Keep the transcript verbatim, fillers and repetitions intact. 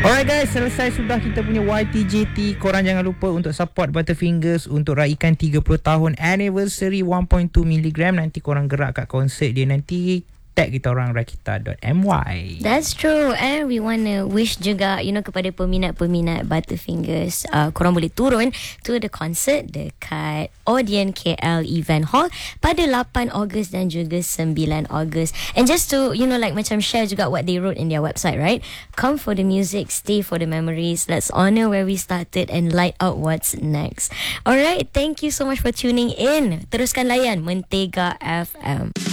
Alright guys, selesai sudah kita punya Y T J T. Korang jangan lupa untuk support Butterfingers untuk raikan tiga puluh tahun anniversary one point two milligram. Nanti korang gerak kat konsert dia nanti. Tag kita orang rakita dot m y. That's true. And we want to wish juga, you know, kepada peminat-peminat Butterfingers, uh, korang boleh turun to the concert dekat Odeon K L Event Hall pada lapan Ogos dan juga sembilan Ogos. And just to, you know, like macam share juga what they wrote in their website, right? Come for the music, stay for the memories. Let's honor where we started and light out what's next. Alright, thank you so much for tuning in. Teruskan layan Mentega F M.